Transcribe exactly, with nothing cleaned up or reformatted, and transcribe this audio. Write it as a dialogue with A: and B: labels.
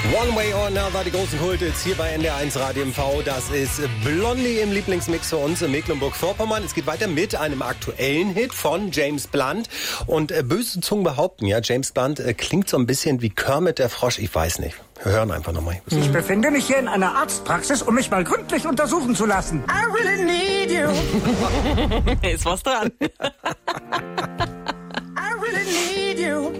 A: One Way or Another, die großen Kulthits hier bei N D R eins Radio M V. Das ist Blondie im Lieblingsmix für uns in Mecklenburg-Vorpommern. Es geht weiter mit einem aktuellen Hit von James Blunt. Und äh, böse Zungen behaupten, ja, James Blunt äh, klingt so ein bisschen wie Kermit der Frosch. Ich weiß nicht. Wir hören einfach nochmal.
B: Ich befinde mich hier in einer Arztpraxis, um mich mal gründlich untersuchen zu lassen. I really need you.
C: Ist was dran.
B: I really need you.